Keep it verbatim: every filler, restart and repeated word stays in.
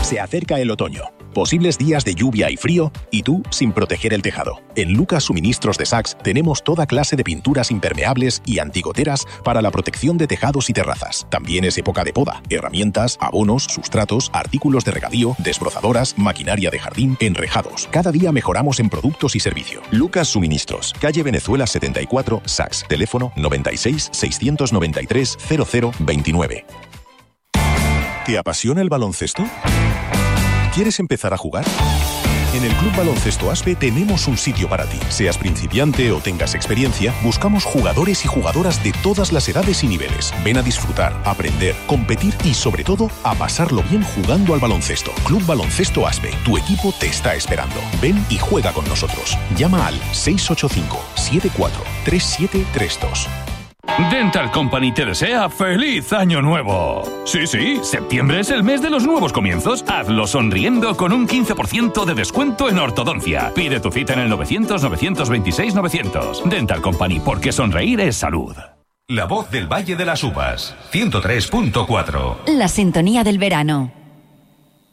Se acerca el otoño, posibles días de lluvia y frío, y tú sin proteger el tejado. En Lucas Suministros de Saks tenemos toda clase de pinturas impermeables y antigoteras para la protección de tejados y terrazas. También es época de poda, herramientas, abonos, sustratos, artículos de regadío, desbrozadoras, maquinaria de jardín, enrejados. Cada día mejoramos en productos y servicio. Lucas Suministros, calle Venezuela setenta y cuatro, Saks, teléfono noventa y seis, seiscientos noventa y tres, cero cero veintinueve. ¿Te apasiona el baloncesto? ¿Quieres empezar a jugar? En el Club Baloncesto Aspe tenemos un sitio para ti. Seas principiante o tengas experiencia, buscamos jugadores y jugadoras de todas las edades y niveles. Ven a disfrutar, aprender, competir y sobre todo a pasarlo bien jugando al baloncesto. Club Baloncesto Aspe, tu equipo te está esperando. Ven y juega con nosotros. Llama al seis ocho cinco, siete cuatro, tres siete tres dos. Dental Company te desea ¡feliz año nuevo! Sí, sí, septiembre es el mes de los nuevos comienzos. Hazlo sonriendo con un quince por ciento de descuento en ortodoncia. Pide tu cita en el novecientos, novecientos veintiséis, novecientos. Dental Company, porque sonreír es salud. La voz del Valle de las Uvas, ciento tres punto cuatro. La sintonía del verano.